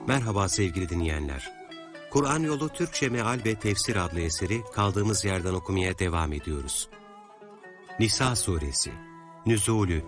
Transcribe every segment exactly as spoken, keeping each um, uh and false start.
Merhaba sevgili dinleyenler. Kur'an Yolu Türkçe Meal ve Tefsir adlı eseri kaldığımız yerden okumaya devam ediyoruz. Nisa Suresi Nüzulü.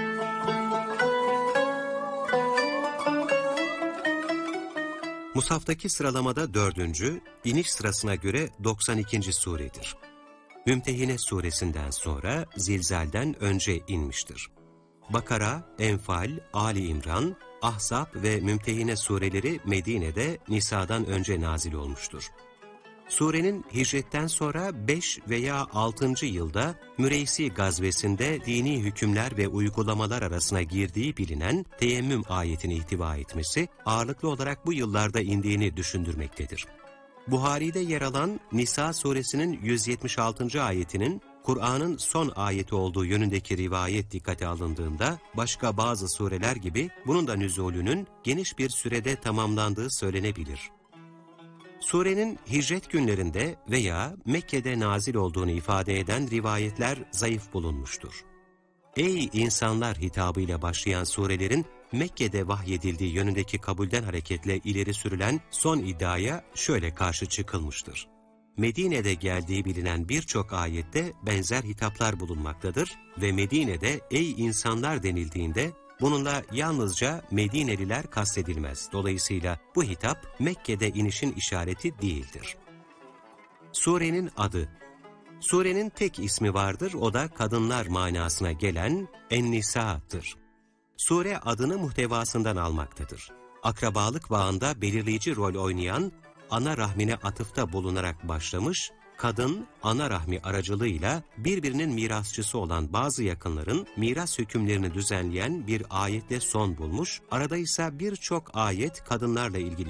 Musaftaki sıralamada dördüncü, iniş sırasına göre doksan ikinci suredir. Mümtehine suresinden sonra Zilzal'den önce inmiştir. Bakara, Enfal, Ali İmran, Ahzab ve Mümtehine sureleri Medine'de Nisa'dan önce nazil olmuştur. Surenin hicretten sonra beş veya altıncı yılda Müreysi gazvesinde dini hükümler ve uygulamalar arasına girdiği bilinen teyemmüm ayetini ihtiva etmesi ağırlıklı olarak bu yıllarda indiğini düşündürmektedir. Buhari'de yer alan Nisa suresinin yüz yetmiş altıncı ayetinin Kur'an'ın son ayeti olduğu yönündeki rivayet dikkate alındığında başka bazı sureler gibi bunun da nüzulünün geniş bir sürede tamamlandığı söylenebilir. Surenin hicret günlerinde veya Mekke'de nazil olduğunu ifade eden rivayetler zayıf bulunmuştur. Ey insanlar hitabıyla başlayan surelerin Mekke'de vahyedildiği yönündeki kabulden hareketle ileri sürülen son iddiaya şöyle karşı çıkılmıştır. Medine'de geldiği bilinen birçok ayette benzer hitaplar bulunmaktadır ve Medine'de ey insanlar denildiğinde bununla yalnızca Medineliler kastedilmez. Dolayısıyla bu hitap Mekke'de inişin işareti değildir. Surenin adı. Surenin tek ismi vardır, o da kadınlar manasına gelen En-Nisa'dır. Sure adını muhtevasından almaktadır. Akrabalık bağında belirleyici rol oynayan, ana rahmine atıfta bulunarak başlamış, kadın ana rahmi aracılığıyla birbirinin mirasçısı olan bazı yakınların miras hükümlerini düzenleyen bir ayette son bulmuş, arada ise birçok ayet kadınlarla ilgili